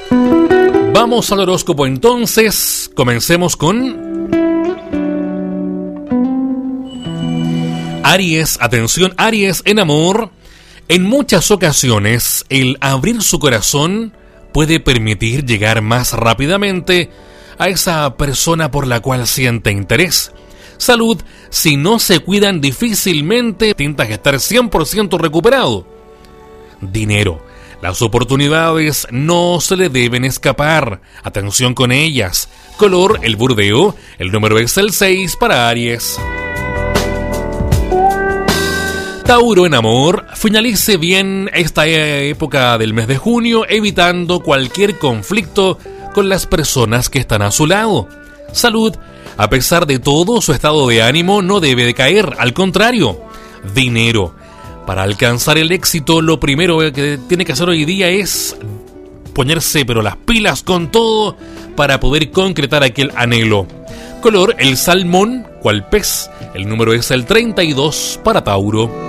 Vamos al horóscopo entonces. Comencemos con Aries. Atención, Aries, en amor. En muchas ocasiones, el abrir su corazón puede permitir llegar más rápidamente a esa persona por la cual siente interés. Salud, si no se cuidan difícilmente tientas a estar 100% recuperado. Dinero, las oportunidades no se le deben escapar. Atención con ellas. Color, el burdeo. El número es el 6 para Aries. Tauro, en amor, finalice bien esta época del mes de junio, evitando cualquier conflicto con las personas que están a su lado. Salud, a pesar de todo, su estado de ánimo no debe decaer, al contrario. Dinero, para alcanzar el éxito, lo primero que tiene que hacer hoy día es ponerse pero las pilas con todo para poder concretar aquel anhelo. Color, el salmón, cual pez. El número es el 32 para Tauro.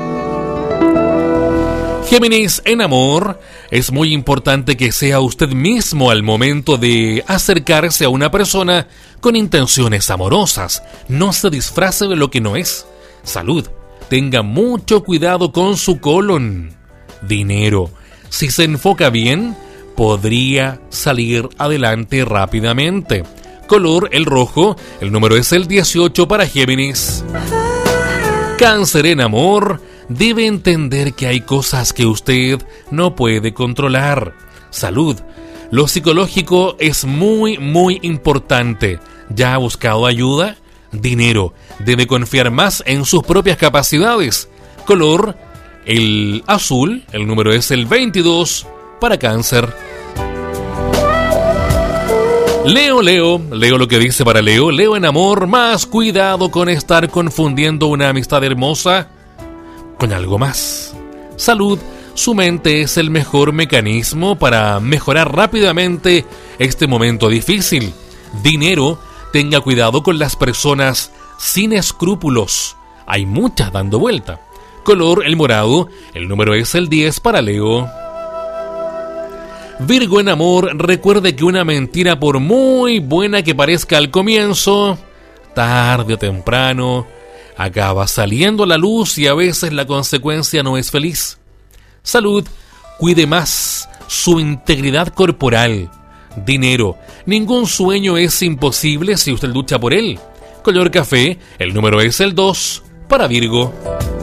Géminis, en amor, es muy importante que sea usted mismo al momento de acercarse a una persona con intenciones amorosas. No se disfrace de lo que no es. Salud, tenga mucho cuidado con su colon. Dinero, si se enfoca bien, podría salir adelante rápidamente. Color, el rojo. El número es el 18 para Géminis. Cáncer, en amor, debe entender que hay cosas que usted no puede controlar. Salud, lo psicológico es muy importante. ¿Ya ha buscado ayuda? Dinero, debe confiar más en sus propias capacidades. Color, el azul. El número es el 22 para Cáncer. Leo lo que dice para Leo. Leo, en amor, más cuidado con estar confundiendo una amistad hermosa con algo más. Salud, su mente es el mejor mecanismo para mejorar rápidamente este momento difícil. Dinero, tenga cuidado con las personas sin escrúpulos. Hay muchas dando vuelta. Color, el morado. El número es el 10 para Leo. Virgo, en amor, recuerde que una mentira, por muy buena que parezca al comienzo, tarde o temprano acaba saliendo a la luz y a veces la consecuencia no es feliz. Salud, cuide más su integridad corporal. Dinero, ningún sueño es imposible si usted lucha por él. Color café, el número es el 2 para Virgo.